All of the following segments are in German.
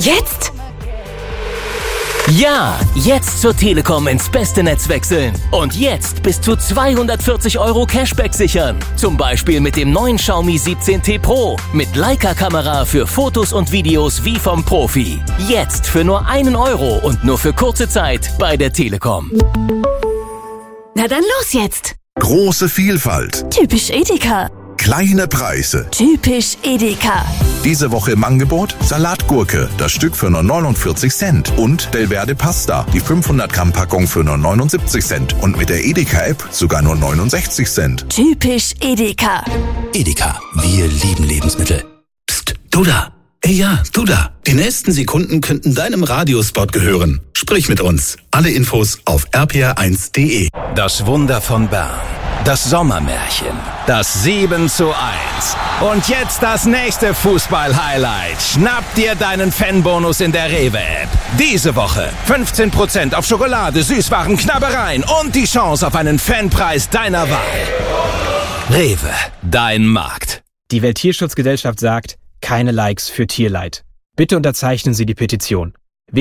Jetzt? Ja, jetzt zur Telekom ins beste Netz wechseln. Und jetzt bis zu 240 € Cashback sichern. Zum Beispiel mit dem neuen Xiaomi 17T Pro. Mit Leica-Kamera für Fotos und Videos wie vom Profi. Jetzt für nur 1 € und nur für kurze Zeit bei der Telekom. Na dann los jetzt. Große Vielfalt. Typisch Edeka. Kleine Preise. Typisch Edeka. Diese Woche im Angebot Salatgurke, das Stück für nur 49 Cent. Und Delverde Pasta, die 500 Gramm Packung für nur 79 Cent. Und mit der Edeka-App sogar nur 69 Cent. Typisch Edeka. Edeka, wir lieben Lebensmittel. Psst, du da. Ey ja, du da. Die nächsten Sekunden könnten deinem Radiospot gehören. Sprich mit uns. Alle Infos auf rpr1.de. Das Wunder von Bern. Das Sommermärchen. Das 7:1. Und jetzt das nächste Fußball-Highlight. Schnapp dir deinen Fanbonus in der Rewe-App. Diese Woche 15% auf Schokolade, Süßwaren, Knabbereien und die Chance auf einen Fanpreis deiner Wahl. Rewe, dein Markt. Die Welttierschutzgesellschaft sagt, keine Likes für Tierleid. Bitte unterzeichnen Sie die Petition.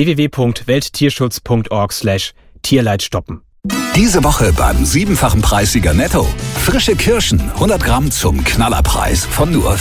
www.welttierschutz.org/Tierleid stoppen. Diese Woche beim 7-fachen Preissieger Netto. Frische Kirschen, 100 Gramm zum Knallerpreis von nur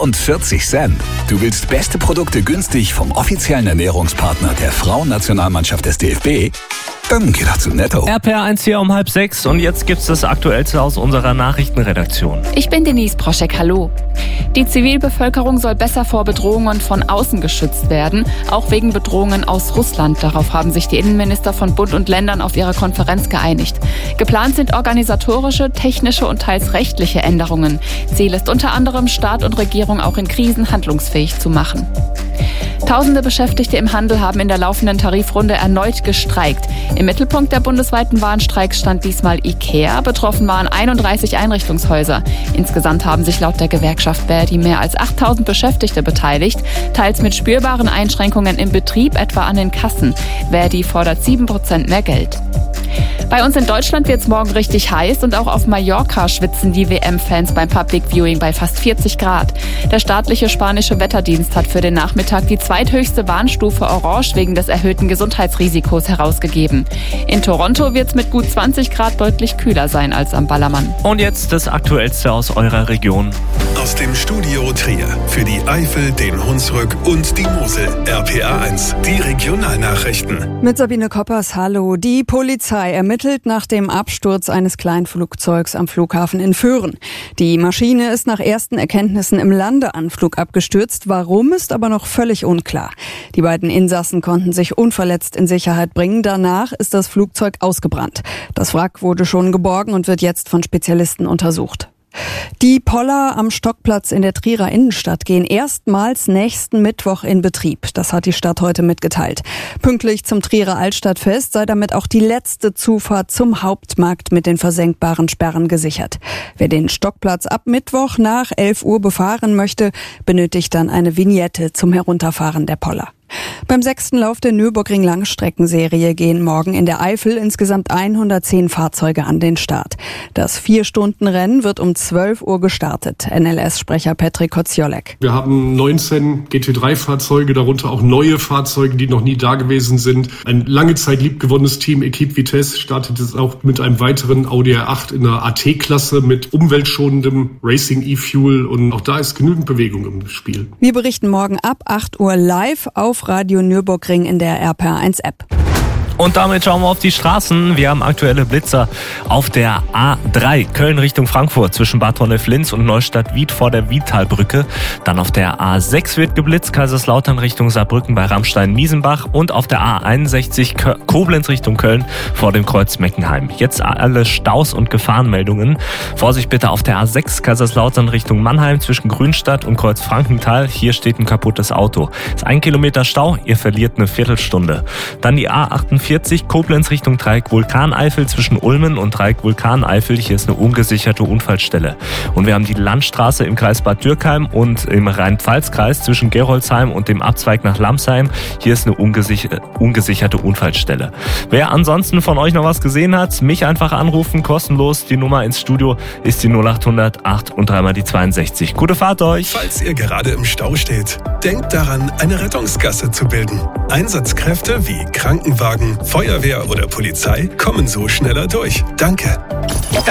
44 Cent. Du willst beste Produkte günstig vom offiziellen Ernährungspartner der Frauennationalmannschaft des DFB? Dann geh doch zu Netto. RPR1 hier um 5:30 und jetzt gibt's das Aktuellste aus unserer Nachrichtenredaktion. Ich bin Denise Proschek, hallo. Die Zivilbevölkerung soll besser vor Bedrohungen von außen geschützt werden, auch wegen Bedrohungen aus Russland. Darauf haben sich die Innenminister von Bund und Ländern auf ihrer Konferenz geeinigt. Geplant sind organisatorische, technische und teils rechtliche Änderungen. Ziel ist unter anderem, Staat und Regierung auch in Krisen handlungsfähig zu machen. Tausende Beschäftigte im Handel haben in der laufenden Tarifrunde erneut gestreikt. Im Mittelpunkt der bundesweiten Warnstreiks stand diesmal IKEA. Betroffen waren 31 Einrichtungshäuser. Insgesamt haben sich laut der Gewerkschaft Verdi mehr als 8.000 Beschäftigte beteiligt, teils mit spürbaren Einschränkungen im Betrieb, etwa an den Kassen. Verdi fordert 7% mehr Geld. Bei uns in Deutschland wird es morgen richtig heiß und auch auf Mallorca schwitzen die WM-Fans beim Public Viewing bei fast 40 Grad. Der staatliche spanische Wetterdienst hat für den Nachmittag die zweithöchste Warnstufe Orange wegen des erhöhten Gesundheitsrisikos herausgegeben. In Toronto wird es mit gut 20 Grad deutlich kühler sein als am Ballermann. Und jetzt das Aktuellste aus eurer Region. Aus dem Studio Trier für die Eifel, den Hunsrück und die Mosel. RPR1, die Regionalnachrichten. Mit Sabine Koppers, hallo. Die Polizei ermittelt nach dem Absturz eines Kleinflugzeugs am Flughafen in Föhren. Die Maschine ist nach ersten Erkenntnissen im Landeanflug abgestürzt. Warum, ist aber noch völlig unklar. Die beiden Insassen konnten sich unverletzt in Sicherheit bringen. Danach ist das Flugzeug ausgebrannt. Das Wrack wurde schon geborgen und wird jetzt von Spezialisten untersucht. Die Poller am Stockplatz in der Trierer Innenstadt gehen erstmals nächsten Mittwoch in Betrieb. Das hat die Stadt heute mitgeteilt. Pünktlich zum Trierer Altstadtfest sei damit auch die letzte Zufahrt zum Hauptmarkt mit den versenkbaren Sperren gesichert. Wer den Stockplatz ab Mittwoch nach 11 Uhr befahren möchte, benötigt dann eine Vignette zum Herunterfahren der Poller. Beim 6. Lauf der Nürburgring-Langstreckenserie gehen morgen in der Eifel insgesamt 110 Fahrzeuge an den Start. Das 4-Stunden-Rennen wird um 12 Uhr gestartet. NLS-Sprecher Patrick Kotziolek. Wir haben 19 GT3-Fahrzeuge, darunter auch neue Fahrzeuge, die noch nie da gewesen sind. Ein lange Zeit liebgewonnenes Team, Equipe Vitesse, startet jetzt auch mit einem weiteren Audi R8 in der AT-Klasse mit umweltschonendem Racing E-Fuel. Und auch da ist genügend Bewegung im Spiel. Wir berichten morgen ab 8 Uhr live auf Radio Nürburgring in der RPR1-App. Und damit schauen wir auf die Straßen. Wir haben aktuelle Blitzer auf der A3 Köln Richtung Frankfurt zwischen Bad Honnef-Linz und Neustadt-Wied vor der Wiedtalbrücke. Dann auf der A6 wird geblitzt, Kaiserslautern Richtung Saarbrücken bei Rammstein-Miesenbach und auf der A61 Koblenz Richtung Köln vor dem Kreuz Meckenheim. Jetzt alle Staus und Gefahrenmeldungen. Vorsicht bitte auf der A6 Kaiserslautern Richtung Mannheim zwischen Grünstadt und Kreuz Frankenthal. Hier steht ein kaputtes Auto. Es ist 1 Kilometer Stau, ihr verliert eine Viertelstunde. Dann die A48 A45 Koblenz Richtung Dreieck Vulkaneifel zwischen Ulmen und Dreieck Vulkaneifel. Hier ist eine ungesicherte Unfallstelle. Und wir haben die Landstraße im Kreis Bad Dürkheim und im Rhein-Pfalz-Kreis zwischen Geroldsheim und dem Abzweig nach Lamsheim. Hier ist eine ungesicherte Unfallstelle. Wer ansonsten von euch noch was gesehen hat, mich einfach anrufen, kostenlos. Die Nummer ins Studio ist die 0800 8 und 3 die 62. Gute Fahrt euch! Falls ihr gerade im Stau steht, denkt daran, eine Rettungsgasse zu bilden. Einsatzkräfte wie Krankenwagen, Feuerwehr oder Polizei kommen so schneller durch. Danke.